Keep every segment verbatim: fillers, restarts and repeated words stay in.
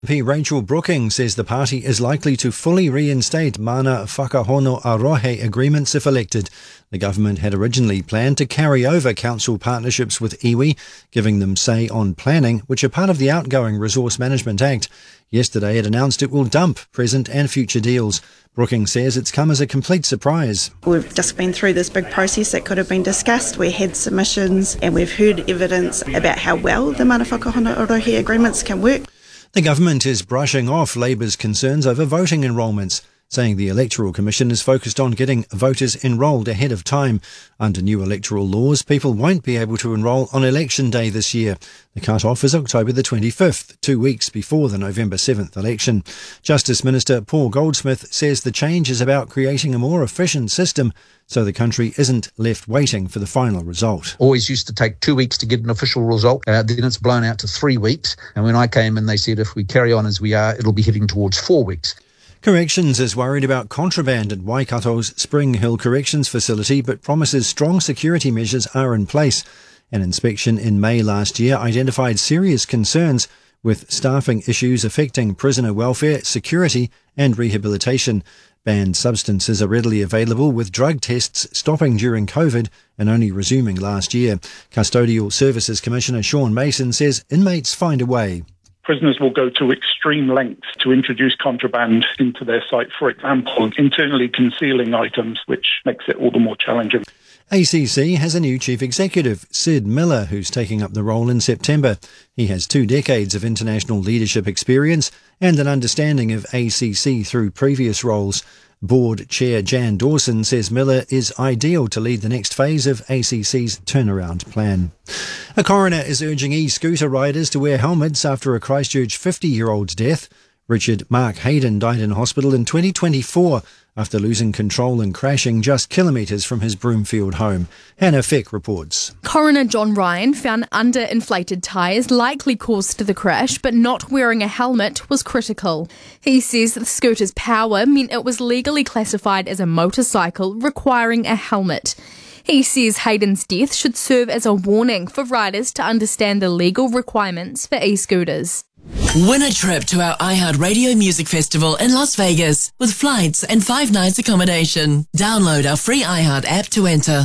P Rachel Brooking says the party is likely to fully reinstate Mana Whakahono-a-Rohe agreements if elected. The government had originally planned to carry over council partnerships with iwi, giving them say on planning, which are part of the outgoing Resource Management Act. Yesterday it announced it will dump present and future deals. Brooking says it's come as a complete surprise. We've just been through this big process that could have been discussed. We had submissions and we've heard evidence about how well the Mana Whakahono-a-Rohe agreements can work. The government is brushing off Labour's concerns over voting enrolments, saying the Electoral Commission is focused on getting voters enrolled ahead of time. Under new electoral laws, people won't be able to enrol on election day this year. The cut-off is October the twenty-fifth, two weeks before the November seventh election. Justice Minister Paul Goldsmith says the change is about creating a more efficient system so the country isn't left waiting for the final result. Always used to take two weeks to get an official result. Uh, then it's blown out to three weeks. And when I came in, they said if we carry on as we are, it'll be heading towards four weeks. Corrections is worried about contraband at Waikato's Spring Hill Corrections facility, but promises strong security measures are in place. An inspection in May last year identified serious concerns with staffing issues affecting prisoner welfare, security and rehabilitation. Banned substances are readily available, with drug tests stopping during COVID and only resuming last year. Custodial Services Commissioner Sean Mason says inmates find a way. Prisoners will go to extreme lengths to introduce contraband into their site, for example, internally concealing items, which makes it all the more challenging. A C C has a new chief executive, Sid Miller, who's taking up the role in September. He has two decades of international leadership experience and an understanding of A C C through previous roles. Board Chair Jan Dawson says Miller is ideal to lead the next phase of A C C's turnaround plan. A coroner is urging e-scooter riders to wear helmets after a Christchurch fifty-year-old's death. Richard Mark Hayden died in hospital in twenty twenty-four after losing control and crashing just kilometres from his Broomfield home. Hannah Fick reports. Coroner John Ryan found underinflated tyres likely caused the crash, but not wearing a helmet was critical. He says the scooter's power meant it was legally classified as a motorcycle requiring a helmet. He says Hayden's death should serve as a warning for riders to understand the legal requirements for e-scooters. Win a trip to our iHeartRadio Music Festival in Las Vegas with flights and five nights accommodation. Download our free iHeart app to enter.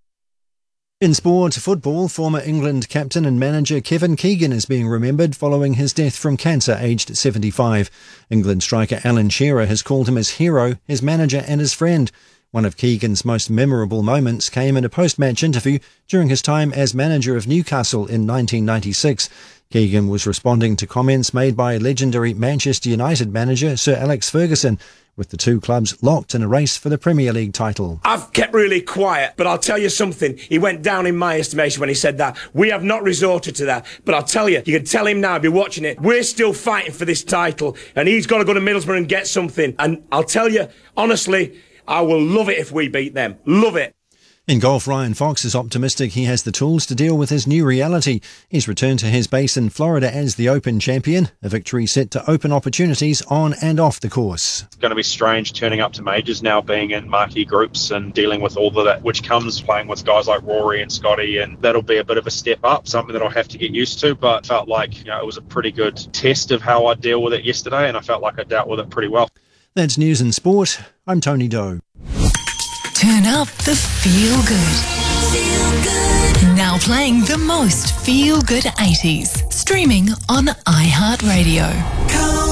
In sport, football, former England captain and manager Kevin Keegan is being remembered following his death from cancer aged seventy-five. England striker Alan Shearer has called him his hero, his manager and his friend. One of Keegan's most memorable moments came in a post-match interview during his time as manager of Newcastle in nineteen ninety-six. Keegan was responding to comments made by legendary Manchester United manager Sir Alex Ferguson, with the two clubs locked in a race for the Premier League title. I've kept really quiet, but I'll tell you something. He went down in my estimation when he said that. We have not resorted to that. But I'll tell you, you can tell him now, I'll be watching it. We're still fighting for this title, and he's got to go to Middlesbrough and get something. And I'll tell you, honestly, I will love it if we beat them. Love it. In golf, Ryan Fox is optimistic he has the tools to deal with his new reality. He's returned to his base in Florida as the Open champion, a victory set to open opportunities on and off the course. It's going to be strange turning up to majors now, being in marquee groups and dealing with all of that which comes playing with guys like Rory and Scotty, and that'll be a bit of a step up, something that I'll have to get used to, but felt like, you know, it was a pretty good test of how I deal with it yesterday, and I felt like I dealt with it pretty well. That's news and sport. I'm Tony Doe. Turn up the feel good. Feel good. Now playing the most feel good eighties. Streaming on iHeartRadio.